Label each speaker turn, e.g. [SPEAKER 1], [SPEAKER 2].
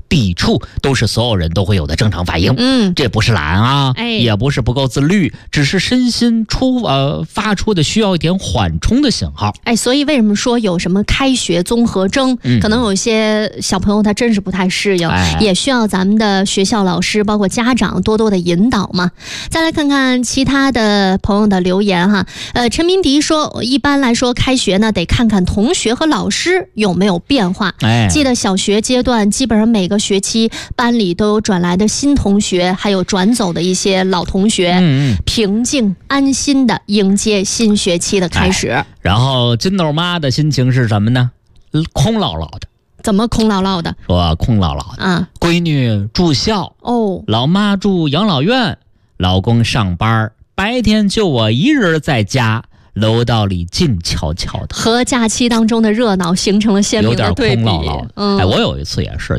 [SPEAKER 1] 抵触，都是所有人都会有的正常反应。这不是懒啊，也不是不够自律，只是身心发出的需要一点缓冲的信号。
[SPEAKER 2] 所以为什么说有什么开学综合征，可能有些小朋友他真是不太适应，也需要咱们的学校老师包括家长多多的引导嘛。再来看看其他的朋友的留言哈。陈明迪说，一般来说开学呢得看看同学和老师有没有变化。记得小学阶段基本上每个学期班里都有转来的新同学，还有转走的一些老同学，平静安心的迎接新学期的开始。
[SPEAKER 1] 然后金豆妈的心情是什么呢？空落落的。
[SPEAKER 2] 怎么空落落的？
[SPEAKER 1] 说空落落的啊，闺女住校老妈住养老院，老公上班，白天就我一人在家，楼道里静悄悄的，
[SPEAKER 2] 和假期当中的热闹形成了鲜明的对比。
[SPEAKER 1] 有点空落落。我有一次也是